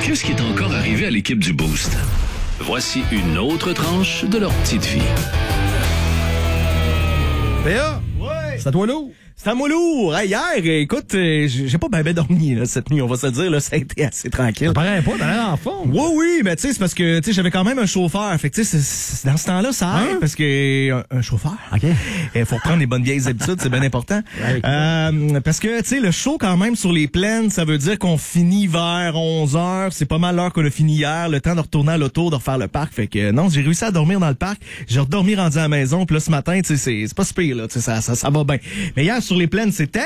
Qu'est-ce qui est encore arrivé à l'équipe du Boost? Voici une autre tranche de leur petite vie. Béa, Ouais. c'est à toi lourd. C'est à moi lourd. Hey, hier, écoute, j'ai pas bien dormi là, cette nuit, on va se le dire. Là, ça a été assez tranquille. Ça paraît pas, t'as l'air en forme. Oui, mais tu sais, c'est parce que tu sais, j'avais quand même un chauffeur. Fait que tu sais, dans ce temps-là, ça aide parce que un chauffeur. OK. Il faut reprendre les bonnes vieilles habitudes, c'est bien important. Parce que tu sais, le show quand même sur les plaines, ça veut dire qu'on finit vers 11h. C'est pas mal l'heure qu'on a fini hier, le temps de retourner à l'auto, de refaire le parc. Fait que non, j'ai réussi à dormir dans le parc. J'ai redormi rendu à la maison. Puis là, ce matin, tu sais, c'est pas si pire là. Tu sais, ça va bien. Mais hier sur les plaines, c'était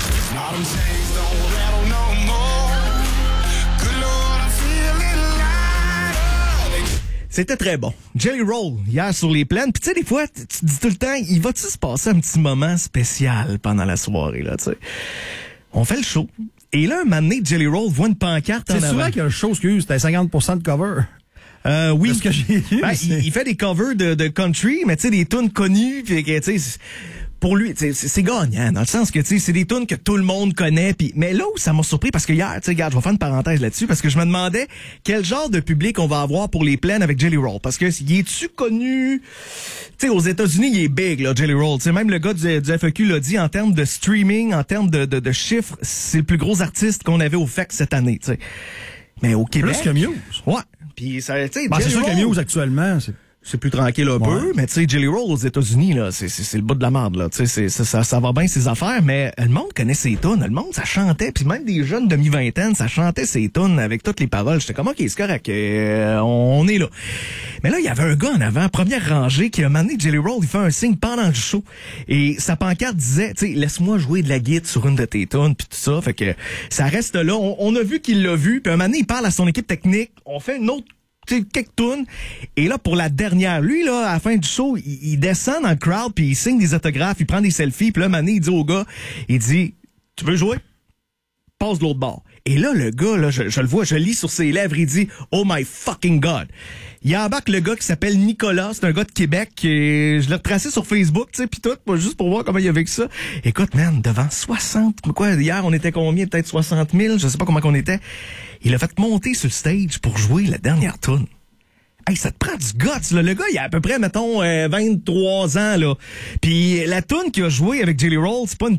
C'était très bon. Jelly Roll, hier sur les plaines. Puis tu sais, des fois, tu te dis tout le temps, il va-tu se passer un petit moment spécial pendant la soirée, là, tu sais. On fait le show. Et là, un moment donné, Jelly Roll voit une pancarte en C'est avant. souvent qu'il y a un show, excuse, t'as 50% de cover. Oui. C'est ce que j'ai lu. Ben, il fait des covers de country, mais tu sais, des tunes connues, puis tu sais, pour lui, c'est gagnant, dans le sens que, tu sais, c'est des tunes que tout le monde connaît, puis mais là où ça m'a surpris, parce que hier, tu sais, regarde, je vais faire une parenthèse là-dessus, parce que je me demandais quel genre de public on va avoir pour les plaines avec Jelly Roll, parce que, il est-tu connu, tu sais, aux États-Unis, il est big, là, Jelly Roll, tu sais, même le gars du FAQ l'a dit, en termes de streaming, en termes de chiffres, c'est le plus gros artiste qu'on avait au FEC cette année, tu sais. Mais au Québec... Plus que Muse. Ouais. Puis ça, tu sais, Ben, c'est Jelly sûr que Roll, Muse, actuellement, c'est plus tranquille un peu, mais tu sais, Jelly Roll aux États-Unis, là, c'est le bout de la merde, là. Tu sais, ça va bien ses affaires, mais le monde connaît ses tunes. Le monde, ça chantait, puis même des jeunes demi-vingtaine, ça chantait ses tunes avec toutes les paroles. J'étais comme, OK, c'est correct, on est là. Mais là, il y avait un gars en avant, première rangée, qui a amené Jelly Roll, il fait un signe pendant le show. Et sa pancarte disait, tu sais, laisse-moi jouer de la guitare sur une de tes tunes, puis tout ça. Fait que ça reste là. On a vu qu'il l'a vu, puis un moment donné, il parle à son équipe technique. On fait une autre quelques tunes. Et là, pour la dernière, lui, là, à la fin du show, il descend dans le crowd, puis il signe des autographes, il prend des selfies, puis là, Mané, il dit au gars, il dit, tu veux jouer? Passe de l'autre bord. Et là, le gars, là, je le vois, je lis sur ses lèvres, il dit, oh my fucking God. Il embarque le gars qui s'appelle Nicolas, c'est un gars de Québec, et je l'ai retracé sur Facebook, tu sais, pis tout, juste pour voir comment il a vécu ça. Écoute, man, devant 60, quoi, hier, on était combien? Peut-être 60 000, je sais pas comment qu'on était. Il a fait monter sur le stage pour jouer la dernière tune. Hey, ça te prend du guts, là. Le gars, il a à peu près, mettons, 23 ans, là. Puis la tune qu'il a joué avec Jelly Roll, c'est pas une